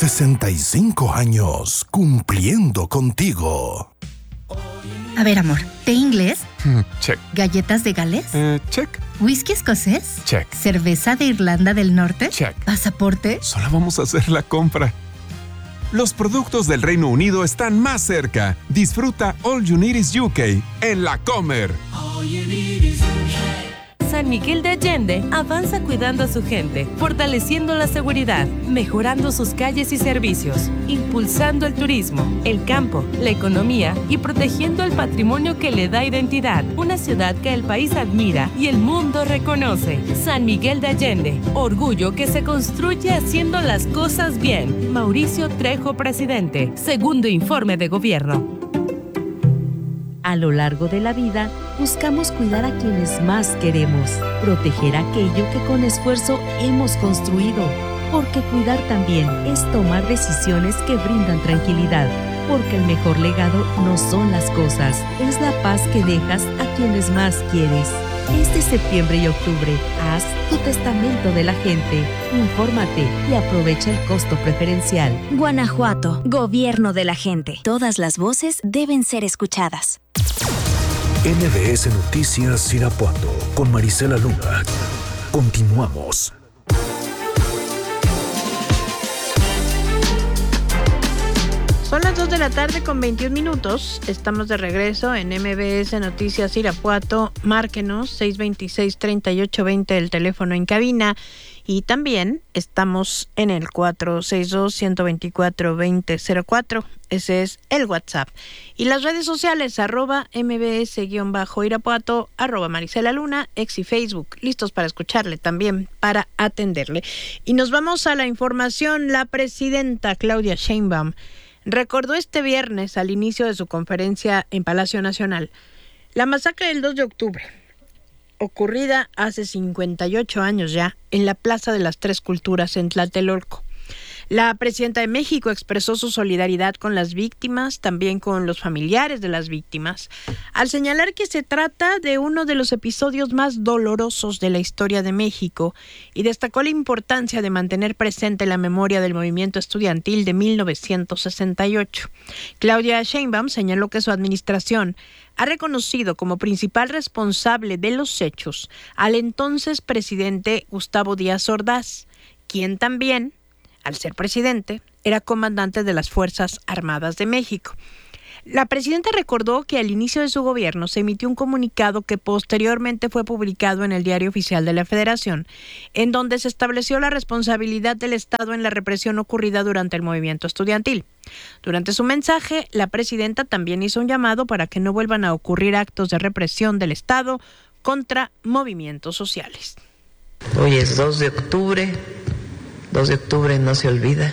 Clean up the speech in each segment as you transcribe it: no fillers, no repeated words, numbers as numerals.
65 años cumpliendo contigo. A ver, amor, ¿té inglés? Check. ¿Galletas de Gales? Check. ¿Whisky escocés? Check. ¿Cerveza de Irlanda del Norte? Check. ¿Pasaporte? Solo vamos a hacer la compra. Los productos del Reino Unido están más cerca. Disfruta All You Need Is UK en La Comer. San Miguel de Allende avanza cuidando a su gente, fortaleciendo la seguridad, mejorando sus calles y servicios, impulsando el turismo, el campo, la economía y protegiendo el patrimonio que le da identidad. Una ciudad que el país admira y el mundo reconoce. San Miguel de Allende, orgullo que se construye haciendo las cosas bien. Mauricio Trejo, presidente. Segundo informe de gobierno. A lo largo de la vida, buscamos cuidar a quienes más queremos, proteger aquello que con esfuerzo hemos construido, porque cuidar también es tomar decisiones que brindan tranquilidad, porque el mejor legado no son las cosas, es la paz que dejas a quienes más quieres. Este septiembre y octubre, haz tu testamento de la gente, infórmate y aprovecha el costo preferencial. Guanajuato, gobierno de la gente. Todas las voces deben ser escuchadas. MBS Noticias Irapuato con Marisela Luna. Continuamos. Son las 2 de la tarde con 21 minutos. Estamos de regreso en MBS Noticias Irapuato. Márquenos 626-3820 el teléfono en cabina. Y también estamos en el 462-124-2004. Ese es el WhatsApp. Y las redes sociales, @mbs_Irapuato, @Marisela Luna, ex y Facebook. Listos para escucharle, también para atenderle. Y nos vamos a la información. La presidenta Claudia Sheinbaum recordó este viernes, al inicio de su conferencia en Palacio Nacional, la masacre del 2 de octubre, ocurrida hace 58 años ya, en la Plaza de las Tres Culturas en Tlatelolco. La presidenta de México expresó su solidaridad con las víctimas, también con los familiares de las víctimas, al señalar que se trata de uno de los episodios más dolorosos de la historia de México y destacó la importancia de mantener presente la memoria del movimiento estudiantil de 1968. Claudia Sheinbaum señaló que su administración ha reconocido como principal responsable de los hechos al entonces presidente Gustavo Díaz Ordaz, quien también, al ser presidente, era comandante de las Fuerzas Armadas de México. La presidenta recordó que al inicio de su gobierno se emitió un comunicado que posteriormente fue publicado en el Diario Oficial de la Federación, en donde se estableció la responsabilidad del Estado en la represión ocurrida durante el movimiento estudiantil. Durante su mensaje, la presidenta también hizo un llamado para que no vuelvan a ocurrir actos de represión del Estado contra movimientos sociales. Hoy es 2 de octubre. 2 de octubre no se olvida.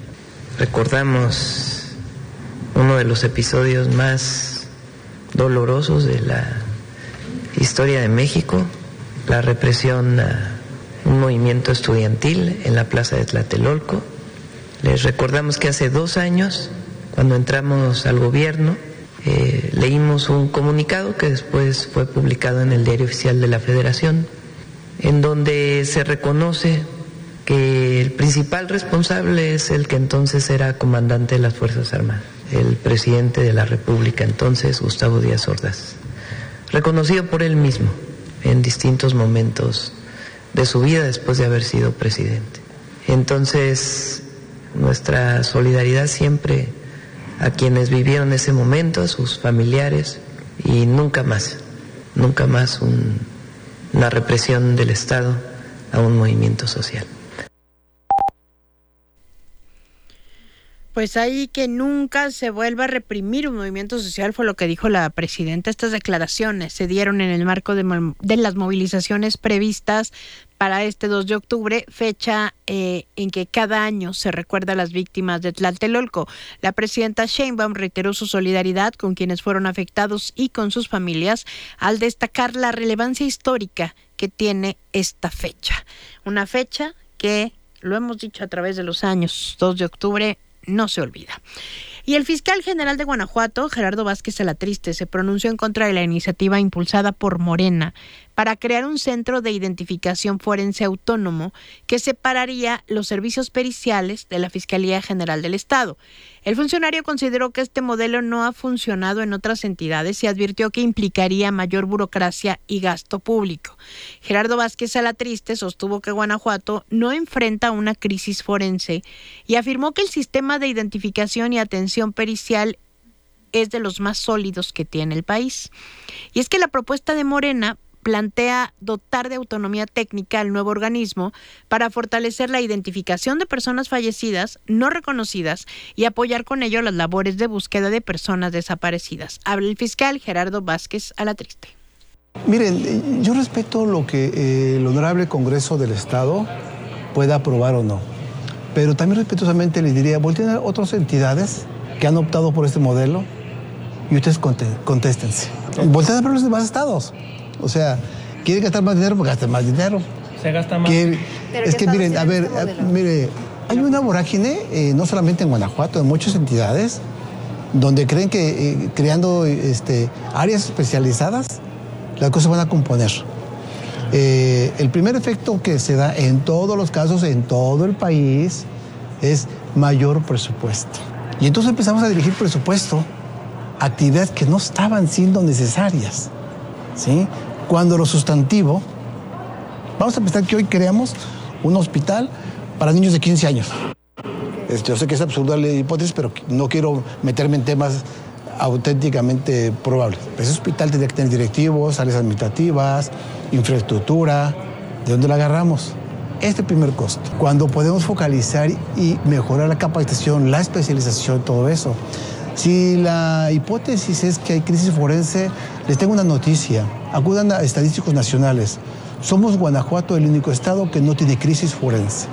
Recordamos uno de los episodios más dolorosos de la historia de México, la represión a un movimiento estudiantil en la Plaza de Tlatelolco. Les recordamos que hace 2 años, cuando entramos al gobierno, leímos un comunicado que después fue publicado en el Diario Oficial de la Federación, en donde se reconoce que el principal responsable es el que entonces era comandante de las Fuerzas Armadas, el presidente de la República entonces, Gustavo Díaz Ordaz, reconocido por él mismo en distintos momentos de su vida después de haber sido presidente. Entonces, nuestra solidaridad siempre a quienes vivieron ese momento, a sus familiares, y nunca más una represión del Estado a un movimiento social. Pues ahí que nunca se vuelva a reprimir un movimiento social fue lo que dijo la presidenta. Estas declaraciones se dieron en el marco de las movilizaciones previstas para este 2 de octubre, fecha en que cada año se recuerda a las víctimas de Tlatelolco. La presidenta Sheinbaum reiteró su solidaridad con quienes fueron afectados y con sus familias, al destacar la relevancia histórica que tiene esta fecha. Una fecha que, lo hemos dicho a través de los años, 2 de octubre, no se olvida. Y el fiscal general de Guanajuato, Gerardo Vázquez Alatriste, se pronunció en contra de la iniciativa impulsada por Morena para crear un centro de identificación forense autónomo que separaría los servicios periciales de la Fiscalía General del Estado. El funcionario consideró que este modelo no ha funcionado en otras entidades y advirtió que implicaría mayor burocracia y gasto público. Gerardo Vázquez Alatriste sostuvo que Guanajuato no enfrenta una crisis forense y afirmó que el sistema de identificación y atención pericial es de los más sólidos que tiene el país. Y es que la propuesta de Morena plantea dotar de autonomía técnica al nuevo organismo para fortalecer la identificación de personas fallecidas no reconocidas y apoyar con ello las labores de búsqueda de personas desaparecidas. Habla el fiscal Gerardo Vázquez Alatriste. Miren, yo respeto lo que el Honorable Congreso del Estado pueda aprobar o no, pero también respetuosamente les diría, volteen a otras entidades que han optado por este modelo y ustedes contéstense. Volteen a ver los demás estados. O sea, quieren gastar más dinero, pues gasten más dinero. Se gasta más. Es que miren, a ver, mire, hay una vorágine, no solamente en Guanajuato, en muchas entidades, donde creen que creando áreas especializadas, las cosas van a componer. El primer efecto que se da en todos los casos, en todo el país, es mayor presupuesto. Y entonces empezamos a dirigir presupuesto a actividades que no estaban siendo necesarias, ¿sí? Cuando lo sustantivo, vamos a pensar que hoy creamos un hospital para niños de 15 años. Yo sé que es absurda la hipótesis, pero no quiero meterme en temas auténticamente probables. Ese hospital tendría que tener directivos, áreas administrativas, infraestructura. ¿De dónde la agarramos? Este primer costo. Cuando podemos focalizar y mejorar la capacitación, la especialización, todo eso. Si la hipótesis es que hay crisis forense, les tengo una noticia. Acudan a estadísticos nacionales. Somos Guanajuato el único estado que no tiene crisis forense.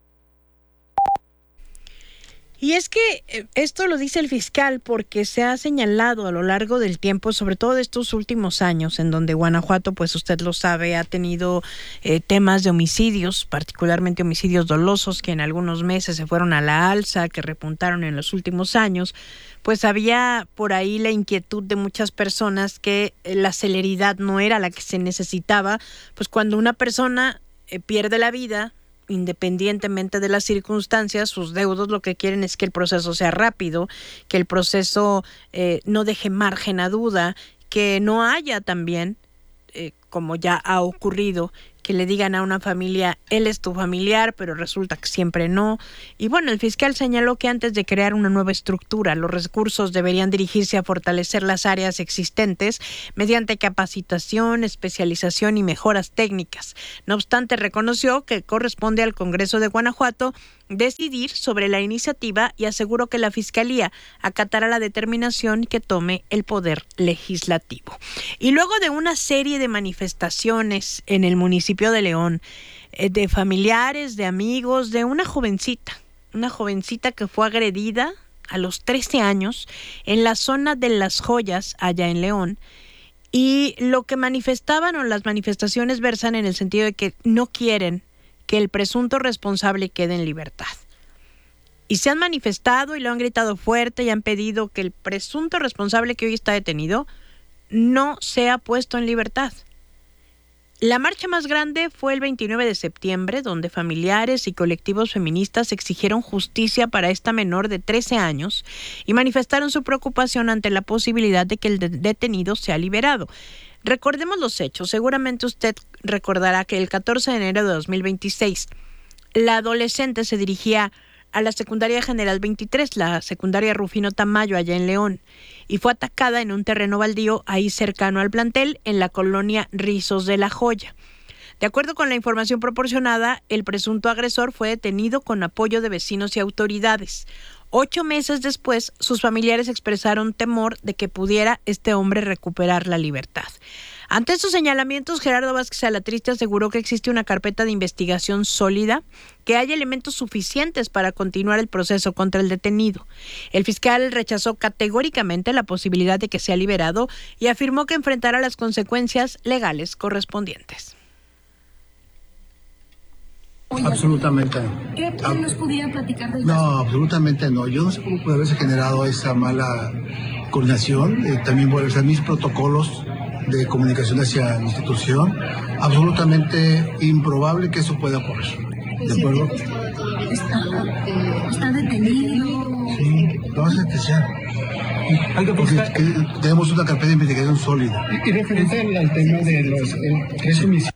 Y es que esto lo dice el fiscal porque se ha señalado a lo largo del tiempo, sobre todo de estos últimos años, en donde Guanajuato, pues usted lo sabe, ha tenido temas de homicidios, particularmente homicidios dolosos, que en algunos meses se fueron a la alza, que repuntaron en los últimos años. Pues había por ahí la inquietud de muchas personas que la celeridad no era la que se necesitaba, pues cuando una persona pierde la vida, independientemente de las circunstancias, sus deudos lo que quieren es que el proceso sea rápido, que el proceso no deje margen a duda, que no haya también, como ya ha ocurrido, que le digan a una familia, él es tu familiar, pero resulta que siempre no. Y bueno, el fiscal señaló que antes de crear una nueva estructura, los recursos deberían dirigirse a fortalecer las áreas existentes mediante capacitación, especialización y mejoras técnicas. No obstante, reconoció que corresponde al Congreso de Guanajuato decidir sobre la iniciativa y aseguró que la Fiscalía acatará la determinación que tome el Poder Legislativo. Y luego de una serie de manifestaciones en el municipio de León, de familiares, de amigos, de una jovencita que fue agredida a los 13 años en la zona de Las Joyas, allá en León, y lo que manifestaban o las manifestaciones versan en el sentido de que no quieren que el presunto responsable quede en libertad. Y se han manifestado y lo han gritado fuerte y han pedido que el presunto responsable que hoy está detenido no sea puesto en libertad. La marcha más grande fue el 29 de septiembre, donde familiares y colectivos feministas exigieron justicia para esta menor de 13 años y manifestaron su preocupación ante la posibilidad de que el detenido sea liberado. Recordemos los hechos. Seguramente usted recordará que el 14 de enero de 2026, la adolescente se dirigía a la Secundaria General 23, la secundaria Rufino Tamayo, allá en León, y fue atacada en un terreno baldío ahí cercano al plantel, en la colonia Rizos de la Joya. De acuerdo con la información proporcionada, el presunto agresor fue detenido con apoyo de vecinos y autoridades. 8 meses después, sus familiares expresaron temor de que pudiera este hombre recuperar la libertad. Ante estos señalamientos, Gerardo Vázquez Alatriste aseguró que existe una carpeta de investigación sólida, que hay elementos suficientes para continuar el proceso contra el detenido. El fiscal rechazó categóricamente la posibilidad de que sea liberado y afirmó que enfrentará las consecuencias legales correspondientes. Absolutamente. ¿Qué nos pudiera platicar del caso? No, absolutamente no. Yo no sé cómo puede haberse generado esa mala coordinación. También voy a revisar mis protocolos de comunicación hacia la institución, absolutamente improbable que eso pueda ocurrir. ¿De acuerdo? Está detenido. Sí, lo va a sentenciar. Porque tenemos una carpeta de investigación sólida. Y referente al tema de los tres homicidios.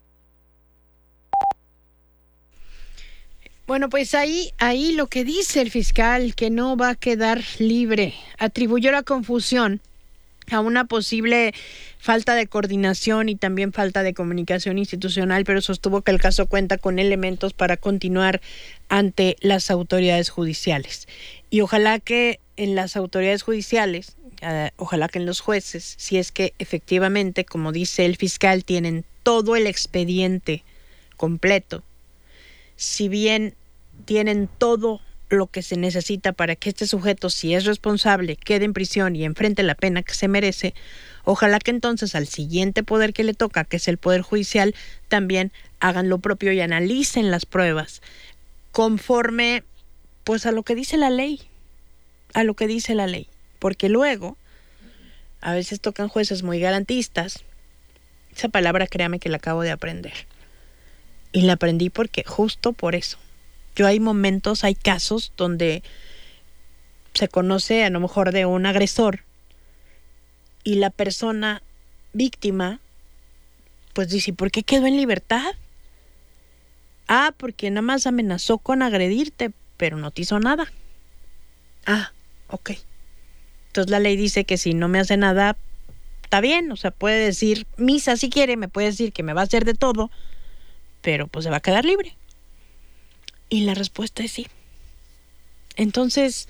Bueno, pues ahí lo que dice el fiscal, que no va a quedar libre, atribuyó la confusión a una posible falta de coordinación y también falta de comunicación institucional, pero sostuvo que el caso cuenta con elementos para continuar ante las autoridades judiciales. Y ojalá que en las autoridades judiciales, ojalá que en los jueces, si es que efectivamente, como dice el fiscal, tienen todo el expediente completo, si bien tienen todo lo que se necesita para que este sujeto, si es responsable, quede en prisión y enfrente la pena que se merece, ojalá que entonces al siguiente poder que le toca, que es el Poder Judicial, también hagan lo propio y analicen las pruebas conforme pues a lo que dice la ley, porque luego a veces tocan jueces muy garantistas. Esa palabra, créame que la acabo de aprender. Y la aprendí porque justo por eso. Hay casos donde se conoce a lo mejor de un agresor y la persona víctima pues dice, ¿por qué quedó en libertad? Ah, porque nada más amenazó con agredirte, pero no te hizo nada. Ah, ok. Entonces la ley dice que si no me hace nada, está bien, o sea, puede decir misa si quiere, me puede decir que me va a hacer de todo, pero pues se va a quedar libre. Y la respuesta es sí. Entonces,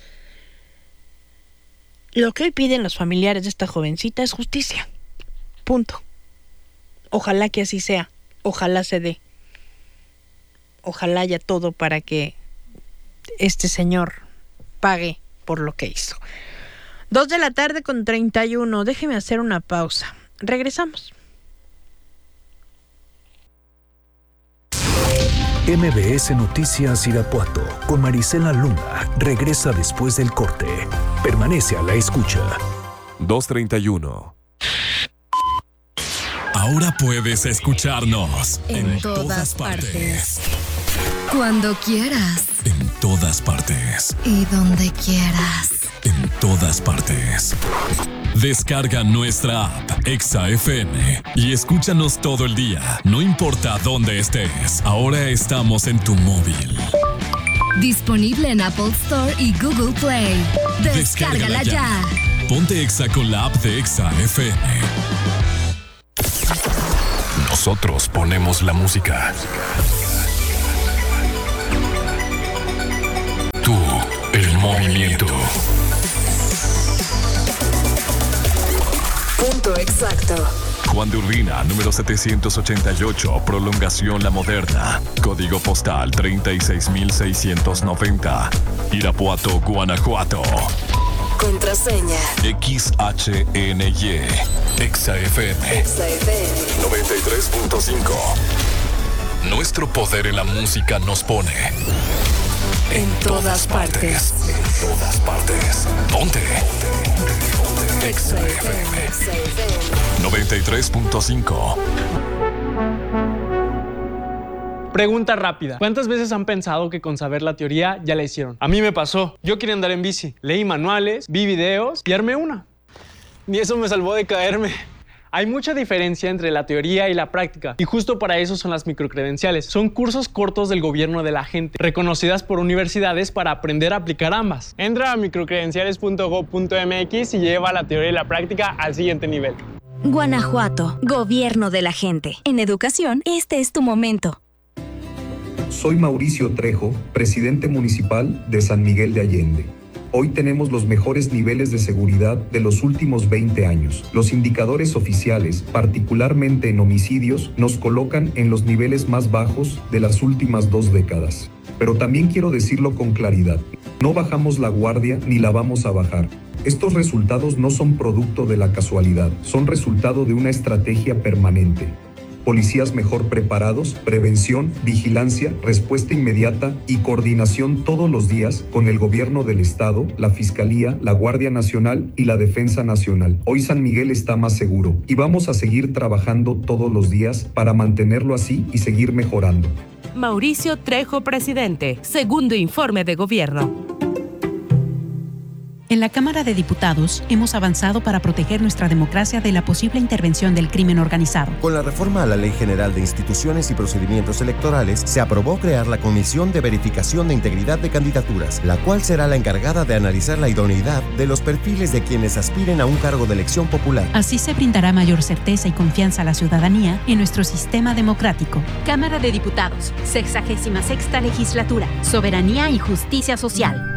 lo que hoy piden los familiares de esta jovencita es justicia. Punto. Ojalá que así sea. Ojalá se dé. Ojalá haya todo para que este señor pague por lo que hizo. 2:31 p.m. Déjeme hacer una pausa. Regresamos. MBS Noticias Irapuato con Marisela Luna regresa después del corte. Permanece a la escucha. 2:31. Ahora puedes escucharnos en todas partes. Cuando quieras. En todas partes. Y donde quieras. En todas partes. Descarga nuestra app Exa FM y escúchanos todo el día, no importa dónde estés. Ahora estamos en tu móvil. Disponible en Apple Store y Google Play. Descárgala ya. Ponte Exa con la app de Exa FM. Nosotros ponemos la música. Tú, el movimiento. Punto exacto. Juan de Urbina, número 788, prolongación La Moderna. Código postal 36690. Irapuato, Guanajuato. Contraseña. XHNY. Exa FM. 93.5. Nuestro poder en la música nos pone en todas partes. En todas partes. Ponte. Exa FM 93.5. Pregunta rápida. ¿Cuántas veces han pensado que con saber la teoría ya la hicieron? A mí me pasó. Yo quería andar en bici. Leí manuales, vi videos y armé una. Ni eso me salvó de caerme. Hay mucha diferencia entre la teoría y la práctica, y justo para eso son las microcredenciales. Son cursos cortos del gobierno de la gente, reconocidas por universidades para aprender a aplicar ambas. Entra a microcredenciales.gov.mx y lleva la teoría y la práctica al siguiente nivel. Guanajuato, gobierno de la gente. En educación, este es tu momento. Soy Mauricio Trejo, presidente municipal de San Miguel de Allende. Hoy tenemos los mejores niveles de seguridad de los últimos 20 años. Los indicadores oficiales, particularmente en homicidios, nos colocan en los niveles más bajos de las últimas 2 décadas. Pero también quiero decirlo con claridad, no bajamos la guardia ni la vamos a bajar. Estos resultados no son producto de la casualidad, son resultado de una estrategia permanente. policías mejor preparados, prevención, vigilancia, respuesta inmediata y coordinación todos los días con el gobierno del estado, la Fiscalía, la Guardia Nacional y la Defensa Nacional. Hoy San Miguel está más seguro y vamos a seguir trabajando todos los días para mantenerlo así y seguir mejorando. Mauricio Trejo, presidente. Segundo informe de gobierno. En la Cámara de Diputados hemos avanzado para proteger nuestra democracia de la posible intervención del crimen organizado. Con la reforma a la Ley General de Instituciones y Procedimientos Electorales, se aprobó crear la Comisión de Verificación de Integridad de Candidaturas, la cual será la encargada de analizar la idoneidad de los perfiles de quienes aspiren a un cargo de elección popular. Así se brindará mayor certeza y confianza a la ciudadanía en nuestro sistema democrático. Cámara de Diputados, 66ª Legislatura, Soberanía y Justicia Social.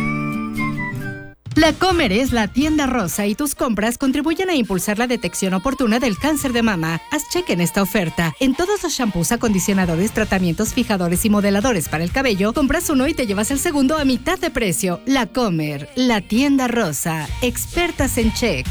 La Comer es la tienda rosa y tus compras contribuyen a impulsar la detección oportuna del cáncer de mama. Haz cheque en esta oferta. En todos los shampoos, acondicionadores, tratamientos, fijadores y modeladores para el cabello, compras uno y te llevas el segundo a mitad de precio. La Comer, la tienda rosa. Expertas en check.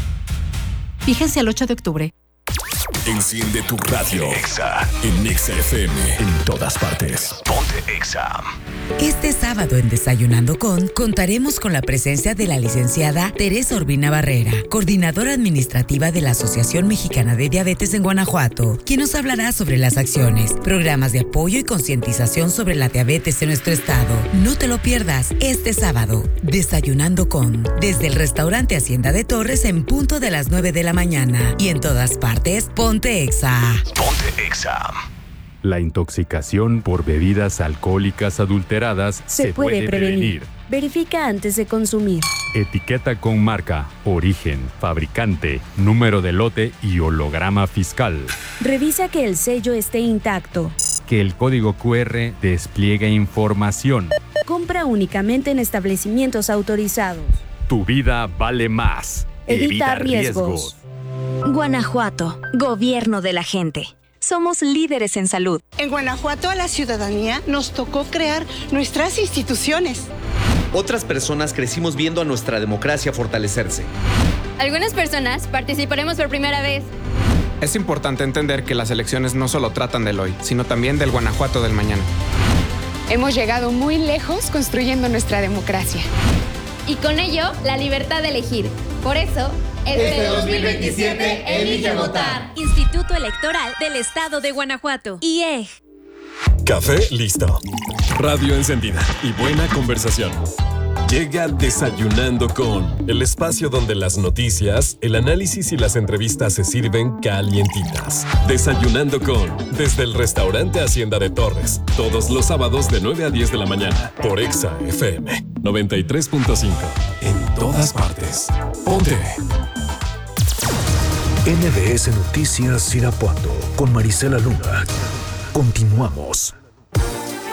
Fíjense al 8 de octubre. Enciende tu radio. Exa. En Exa FM. En todas partes. Ponte Exa. Este sábado en Desayunando contaremos con la presencia de la licenciada Teresa Urbina Barrera, coordinadora administrativa de la Asociación Mexicana de Diabetes en Guanajuato, quien nos hablará sobre las acciones, programas de apoyo y concientización sobre la diabetes en nuestro estado. No te lo pierdas este sábado, Desayunando desde el restaurante Hacienda de Torres en punto de las 9 de la mañana y en todas partes, Ponte Exa. Ponte Exa. La intoxicación por bebidas alcohólicas adulteradas se puede prevenir. Verifica antes de consumir. Etiqueta con marca, origen, fabricante, número de lote y holograma fiscal. Revisa que el sello esté intacto. Que el código QR despliegue información. Compra únicamente en establecimientos autorizados. Tu vida vale más. Evita riesgos. Guanajuato, gobierno de la gente. Somos líderes en salud. En Guanajuato a la ciudadanía nos tocó crear nuestras instituciones. Otras personas crecimos viendo a nuestra democracia fortalecerse. Algunas personas participaremos por primera vez. Es importante entender que las elecciones no solo tratan del hoy, sino también del Guanajuato del mañana. Hemos llegado muy lejos construyendo nuestra democracia. Y con ello, la libertad de elegir. Por eso, este 2027, elige votar. Instituto Electoral del Estado de Guanajuato. IEG. Café listo. Radio encendida y buena conversación. Llega Desayunando con, el espacio donde las noticias, el análisis y las entrevistas se sirven calientitas. Desayunando con, desde el restaurante Hacienda de Torres, todos los sábados de 9 a 10 de la mañana, por Exa FM 93.5. En todas partes. Ponte. NBS Noticias Irapuato con Marisela Luna. Continuamos.